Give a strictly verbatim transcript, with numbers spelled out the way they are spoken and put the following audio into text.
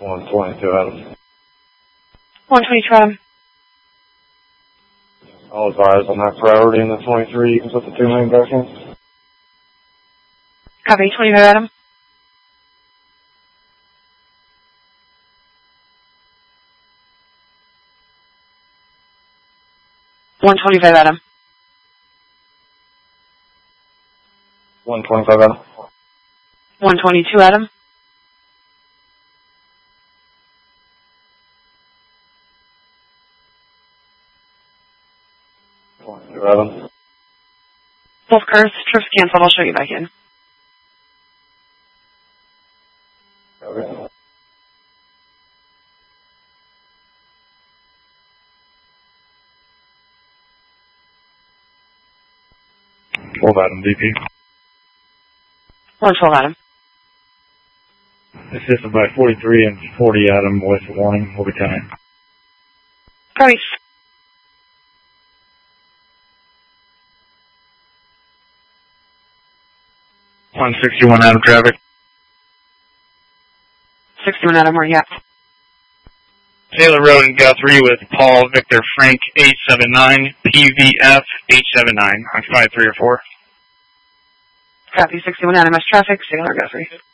one twenty-two, Adam. one twenty-two, Adam. I'll advise on that priority in the twenty-three. You can put the two main back in. Copy, twenty-five, Adam. one twenty-five, Adam. one twenty-five, Adam. one twenty-two, Adam. twenty-two, Adam. Both cars, trips canceled. I'll show you back in. Okay. twelve, Adam, D P. one twelve, Adam. Assisted by forty-three and forty, Adam, west of warning. Will be time. Copy. one sixty-one, Adam, traffic. sixty-one, Adam, where you at? Taylor Road in Guthrie with Paul Victor Frank eight seven nine, P V F eight seven nine on five three or four. Copy, sixty-one, Adam, S traffic, Taylor, Guthrie.